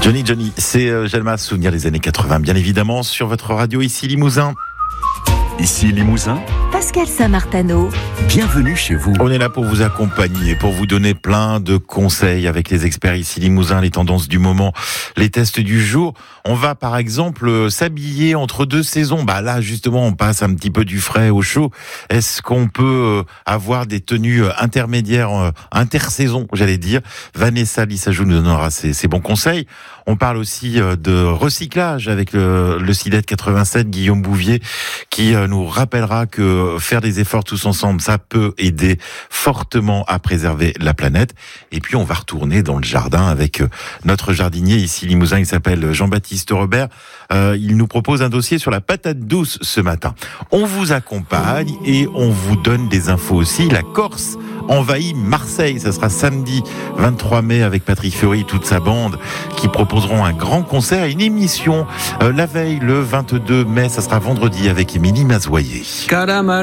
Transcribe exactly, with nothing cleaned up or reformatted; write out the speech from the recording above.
Johnny Johnny, c'est euh, Jalma, souvenir des années quatre-vingts, bien évidemment, sur votre radio ici Limousin. Ici Limousin, Pascal Saint-Martano. Bienvenue chez vous. On est là pour vous accompagner, pour vous donner plein de conseils avec les experts ici Limousin, les tendances du moment, les tests du jour. On va par exemple s'habiller entre deux saisons. Bah là justement, on passe un petit peu du frais au chaud. Est-ce qu'on peut avoir des tenues intermédiaires, intersaison, j'allais dire? Vanessa Lissajou nous donnera ses, ses bons conseils. On parle aussi de recyclage avec le, le CIDET quatre-vingt-sept, Guillaume Bouvier, qui nous rappellera que faire des efforts tous ensemble, ça peut aider fortement à préserver la planète. Et puis on va retourner dans le jardin avec notre jardinier ici Limousin, il s'appelle Jean-Baptiste Robert. Euh, il nous propose un dossier sur la patate douce ce matin. On vous accompagne et on vous donne des infos aussi. La Corse envahit Marseille, ça sera samedi vingt-trois mai avec Patrick Fiori et toute sa bande qui proposeront un grand concert et une émission euh, la veille le vingt-deux mai, ça sera vendredi avec Émilie Mazoyer.